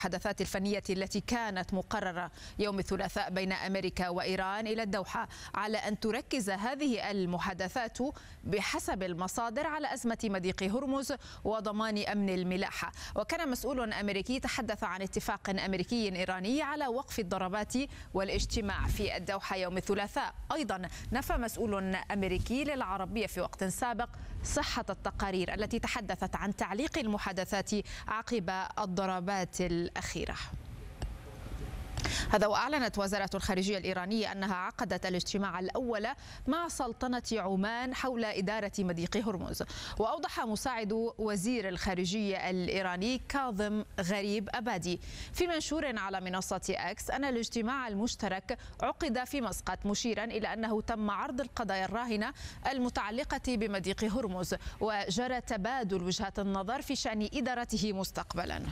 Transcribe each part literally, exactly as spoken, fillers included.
المحادثات الفنية التي كانت مقررة يوم الثلاثاء بين أمريكا وإيران إلى الدوحة، على أن تركز هذه المحادثات بحسب المصادر على أزمة مضيق هرمز وضمان أمن الملاحة. وكان مسؤول أمريكي تحدث عن اتفاق أمريكي إيراني على وقف الضربات والاجتماع في الدوحة يوم الثلاثاء. أيضا نفى مسؤول أمريكي للعربية في وقت سابق صحة التقارير التي تحدثت عن تعليق المحادثات عقب الضربات الأخيرة. هذا وأعلنت وزارة الخارجية الإيرانية أنها عقدت الاجتماع الأول مع سلطنة عمان حول إدارة مضيق هرمز. وأوضح مساعد وزير الخارجية الإيراني كاظم غريب أبادي في منشور على منصة إكس أن الاجتماع المشترك عقد في مسقط، مشيرا إلى أنه تم عرض القضايا الراهنة المتعلقة بمضيق هرمز وجرى تبادل وجهات النظر في شأن إدارته مستقبلا.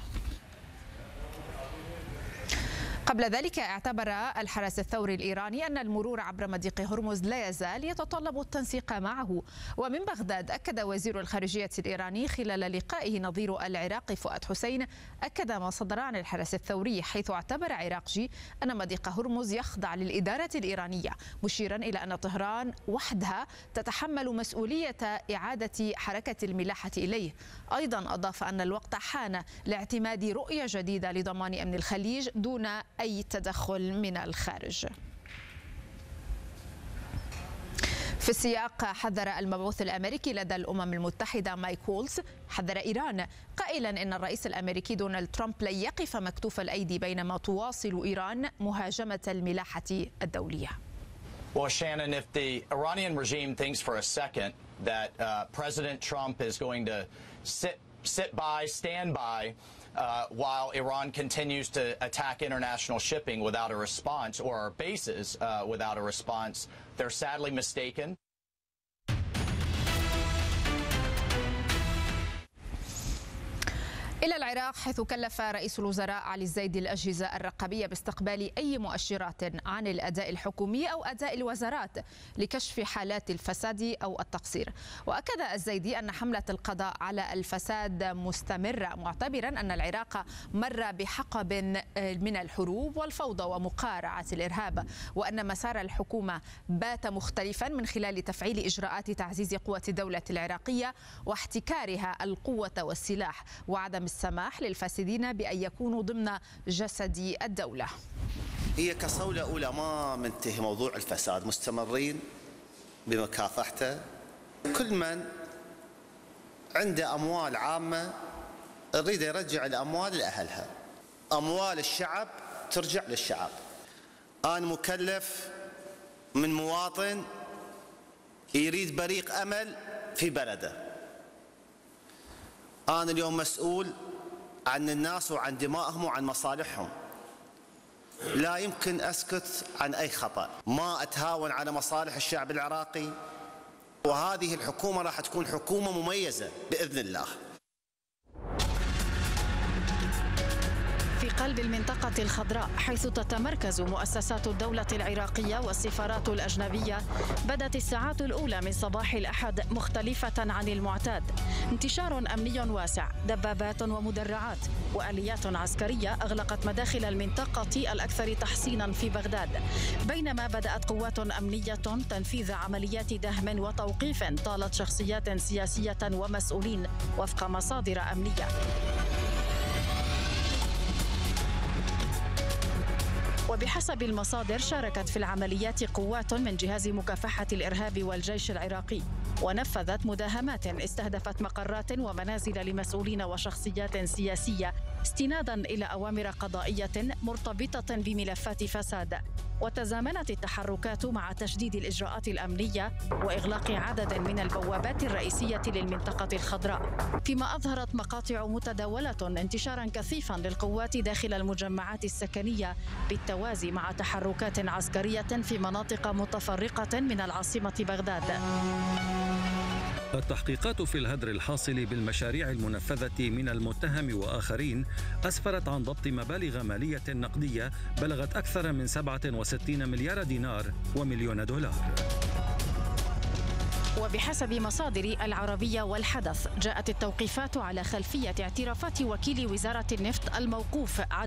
قبل ذلك اعتبر الحرس الثوري الإيراني أن المرور عبر مضيق هرمز لا يزال يتطلب التنسيق معه. ومن بغداد أكد وزير الخارجية الإيراني خلال لقائه نظير العراق فؤاد حسين أكد ما صدر عن الحرس الثوري، حيث اعتبر عراقجي أن مضيق هرمز يخضع للإدارة الإيرانية، مشيرا إلى أن طهران وحدها تتحمل مسؤولية إعادة حركة الملاحة إليه. أيضا أضاف أن الوقت حان لاعتماد رؤية جديدة لضمان أمن الخليج دون أي تدخل من الخارج. في السياق حذر المبعوث الأمريكي لدى الأمم المتحدة مايك وولز حذر إيران قائلا إن الرئيس الأمريكي دونالد ترامب لن يقف مكتوف الأيدي بينما تواصل إيران مهاجمة الملاحة الدولية. Well, Shannon, if the Iranian regime thinks for a second that uh, President Trump is going to sit sit by, stand by, uh, while Iran continues to attack international shipping without a response, or our bases uh, without a response, they're sadly mistaken. إلى العراق، حيث كلف رئيس الوزراء علي الزيدي الأجهزة الرقابية باستقبال أي مؤشرات عن الأداء الحكومي أو أداء الوزارات لكشف حالات الفساد أو التقصير. وأكد الزيدي أن حملة القضاء على الفساد مستمرة، معتبرا أن العراق مر بحقب من الحروب والفوضى ومقارعة الإرهاب، وأن مسار الحكومة بات مختلفا من خلال تفعيل إجراءات تعزيز قوة الدولة العراقية واحتكارها القوة والسلاح، وعدم السماح للفاسدين بأن يكونوا ضمن جسد الدولة. هي كصولة أولى ما منتهي موضوع الفساد، مستمرين بمكافحته. كل من عنده أموال عامة يريد يرجع الأموال لأهلها، أموال الشعب ترجع للشعب. أنا مكلف من مواطن يريد بريق أمل في بلده. أنا اليوم مسؤول عن الناس وعن دمائهم وعن مصالحهم، لا يمكن أسكت عن أي خطأ، ما أتهاون على مصالح الشعب العراقي، وهذه الحكومة راح تكون حكومة مميزة بإذن الله. في قلب المنطقة الخضراء، حيث تتمركز مؤسسات الدولة العراقية والسفارات الأجنبية، بدت الساعات الأولى من صباح الأحد مختلفة عن المعتاد. انتشار أمني واسع، دبابات ومدرعات وآليات عسكرية أغلقت مداخل المنطقة الأكثر تحصينا في بغداد، بينما بدأت قوات أمنية تنفيذ عمليات دهم وتوقيف طالت شخصيات سياسية ومسؤولين وفق مصادر أمنية. وبحسب المصادر شاركت في العمليات قوات من جهاز مكافحة الإرهاب والجيش العراقي، ونفذت مداهمات استهدفت مقرات ومنازل لمسؤولين وشخصيات سياسية استنادا إلى أوامر قضائية مرتبطة بملفات فساد. وتزامنت التحركات مع تشديد الإجراءات الأمنية وإغلاق عدد من البوابات الرئيسية للمنطقة الخضراء، فيما أظهرت مقاطع متداولة انتشارا كثيفا للقوات داخل المجمعات السكنية بالتوازي مع تحركات عسكرية في مناطق متفرقة من العاصمة بغداد. التحقيقات في الهدر الحاصل بالمشاريع المنفذة من المتهم وآخرين أسفرت عن ضبط مبالغ مالية نقدية بلغت أكثر من سبعة وستين مليار دينار ومليون دولار. وبحسب مصادر العربية والحدث، جاءت التوقيفات على خلفية اعترافات وكيل وزارة النفط الموقوف